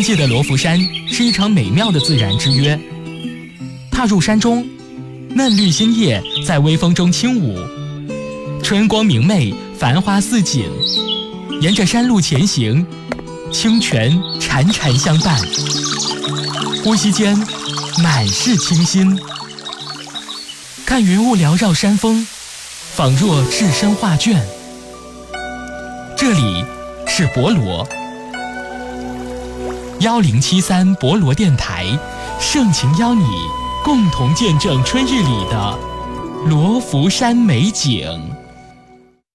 山界的罗浮山是一场美妙的自然之约。踏入山中，嫩绿新叶在微风中轻舞，春光明媚，繁花似锦。沿着山路前行，清泉潺潺相伴，呼吸间满是清新。看云雾缭绕山峰，仿若置身画卷。这里是博罗1073博罗电台，盛情邀你共同见证春日里的罗浮山美景。